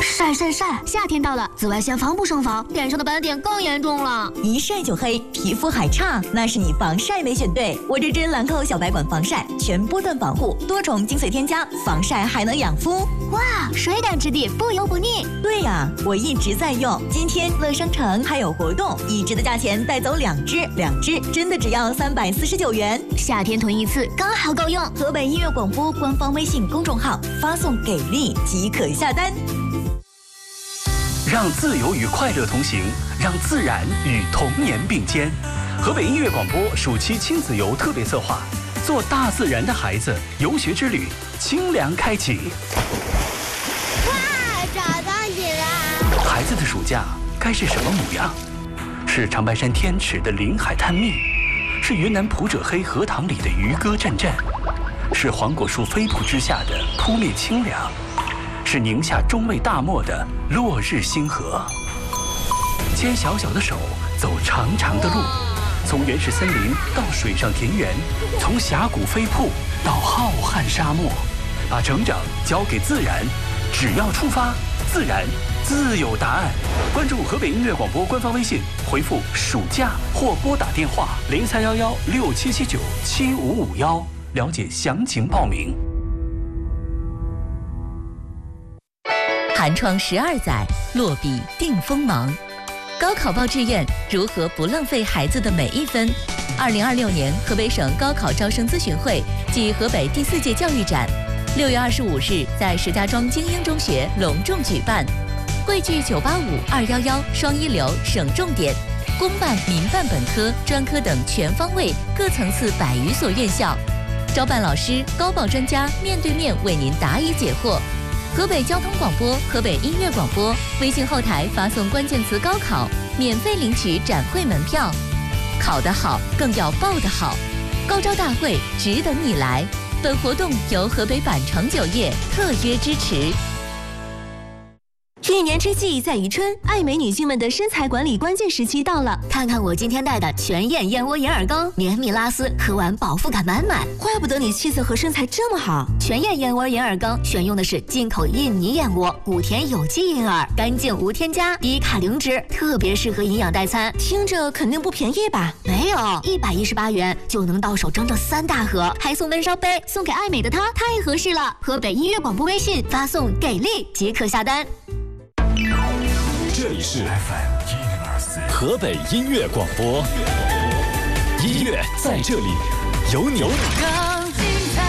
晒，夏天到了，紫外线防不胜防，脸上的斑点更严重了。 一晒就黑，皮肤还差，那是你防晒没选对。我这支兰蔻小白管防晒，全波段防护，多重精粹添加，防晒还能养肤。 哇，水感质地，不油不腻。 对呀，我一直在用。今天乐商城还有活动，一支的价钱带走2支，2支真的只要349元。 夏天囤一次刚好够用。 河北音乐广播官方微信公众号发送给力即可下单。 让自由与快乐同行，让自然与童年并肩。河北音乐广播暑期亲子游特别策划，做大自然的孩子游学之旅，清凉开启。 哇，找到你了！ 孩子的暑假该是什么模样？是长白山天池的林海滩蜜，是云南普者黑荷塘里的渔歌阵阵，是黄果树飞瀑之下的扑面清凉，是宁夏中卫大漠的落日星河。牵小小的手，走长长的路，从原始森林到水上田园，从峡谷飞瀑到浩瀚沙漠，把成长交给自然，只要出发，自然自有答案。关注河北音乐广播官方微信，回复暑假或拨打电话031167797551，了解详情报名。 寒窗12载，落笔定锋芒。高考报志愿，如何不浪费孩子的每一分？2026年河北省高考招生咨询会暨河北第4届教育展，6月25日在石家庄精英中学隆重举办，汇聚985、211双一流省重点、公办、民办本科、专科等全方位各层次100余所院校，招办老师、高报专家面对面为您答疑解惑。河北交通广播、河北音乐广播微信后台发送关键词高考，免费领取展会门票。考得好更要报得好，高招大会只等你来。本活动由河北百城酒业特约支持。 一年之计在于春，爱美女性们的身材管理关键时期到了。 看看我今天带的全燕燕窝银耳羹，绵密拉丝，喝完饱腹感满满。 怪不得你气色和身材这么好。 全燕燕窝银耳羹选用的是进口印尼燕窝，谷田有机银耳，干净无添加，低卡零脂，特别适合营养代餐。 听着肯定不便宜吧？ 没有，118元就能到手整整3大盒，还送温烧杯，送给爱美的她，太合适了。河北音乐广播微信发送给力即可下单。 这里是 FM 河北音乐广播，音乐在这里，有你。 更精彩。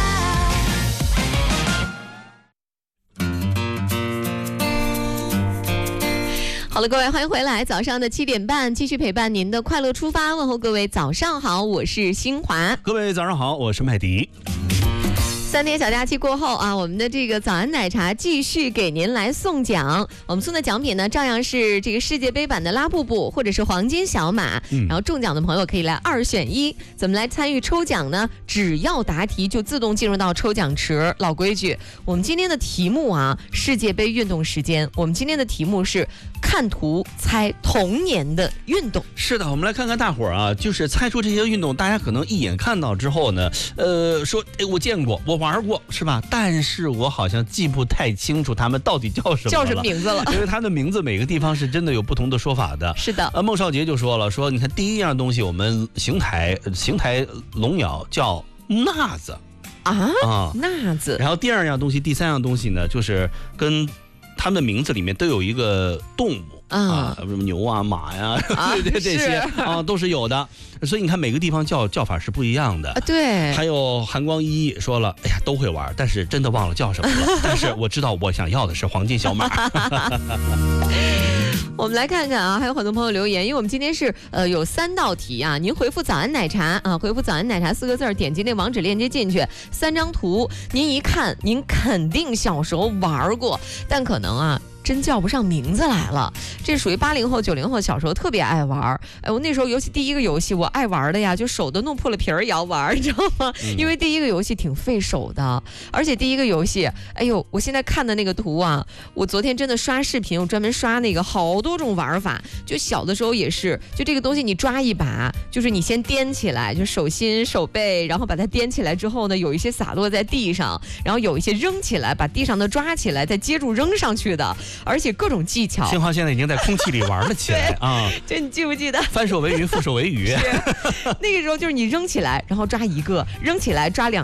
好了，各位，欢迎回来。早上的7点半，继续陪伴您的快乐出发。问候各位，早上好，我是新华。 各位早上好，我是麦迪。 3天小假期过后啊，我们的这个早安奶茶继续给您来送奖。我们送的奖品呢，照样是这个世界杯版的拉布布或者是黄金小马。然后中奖的朋友可以来2选1。怎么来参与抽奖呢？只要答题就自动进入到抽奖池。老规矩，我们今天的题目啊，世界杯运动时间。我们今天的题目是看图猜童年的运动。 是的，我们来看看大伙儿啊，就是猜出这些运动，大家可能一眼看到之后呢，说我见过，我玩过，是吧？但是我好像记不太清楚他们到底叫什么名字了， 因为他的名字每个地方是真的有不同的说法的。 是的， 孟少杰就说了，说你看第一样东西，我们邢台龙鸟叫纳子纳子， 然后第2样东西、第3样东西呢，就是跟他们的名字里面都有一个动物。什么牛啊、马呀，这些啊都是有的，所以你看每个地方叫法是不一样的。 对， 还有韩光一说了，哎呀都会玩，但是真的忘了叫什么了。但是我知道我想要的是黄金小马。 我们来看看啊，还有很多朋友留言，因为我们今天是有3道题啊，您回复早安奶茶啊，回复早安奶茶4个字，点击那网址链接进去，3张图，您一看，您肯定小时候玩过，但可能啊真叫不上名字来了。这属于80后、90后小时候特别爱玩。我那时候尤其第一个游戏我爱玩的呀，就手都弄破了皮儿也要玩，你知道吗？因为第一个游戏挺费手的，而且第一个游戏，哎呦，我现在看的那个图啊，我昨天真的刷视频，我专门刷那个好多种玩法。就小的时候也是，就这个东西你抓一把，就是你先掂起来，就手心、手背，然后把它掂起来之后呢，有一些洒落在地上，然后有一些扔起来，把地上的抓起来，再接住扔上去的。 而且各种技巧。 幸好现在已经在空气里玩了起来啊！ 这你记不记得？ 翻手为云，覆手为雨。 那个时候就是你扔起来，然后抓一个，扔起来抓2